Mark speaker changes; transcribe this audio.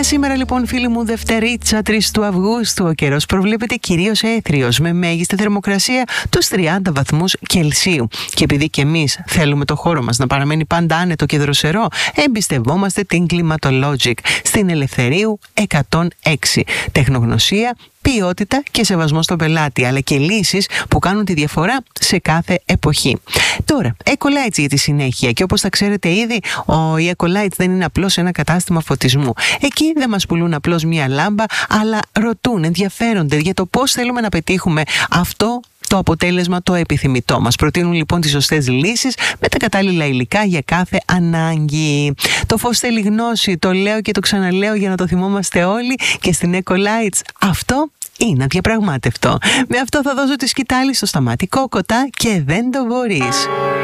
Speaker 1: σήμερα λοιπόν φίλοι μου, Δευτερίτσα 3 του Αυγούστου, ο καιρός προβλέπεται κυρίως έθριος με μέγιστη θερμοκρασία τους 30 βαθμούς Κελσίου. Και επειδή και εμείς θέλουμε το χώρο μας να παραμένει πάντα άνετο και δροσερό, εμπιστευόμαστε την Climatologic στην Ελευθερίου 106. Τεχνογνωσία, ποιότητα και σεβασμό στον πελάτη, αλλά και λύσεις που κάνουν τη διαφορά σε κάθε εποχή. Τώρα, Ecolights για τη συνέχεια. Και όπως θα ξέρετε ήδη, η Ecolights δεν είναι απλώς ένα κατάστημα φωτισμού. Εκεί δεν μας πουλούν απλώς μία λάμπα, αλλά ρωτούν, ενδιαφέρονται για το πώς θέλουμε να πετύχουμε αυτό το αποτέλεσμα το επιθυμητό. Μας προτείνουν λοιπόν τις σωστές λύσεις με τα κατάλληλα υλικά για κάθε ανάγκη. Το φως θέλει γνώση, το λέω και το ξαναλέω για να το θυμόμαστε όλοι, και στην Ecolights αυτό είναι αδιαπραγμάτευτο. Με αυτό θα δώσω τη σκητάλη στο Σταμάτη Κόκοτα και δεν το μπορείς.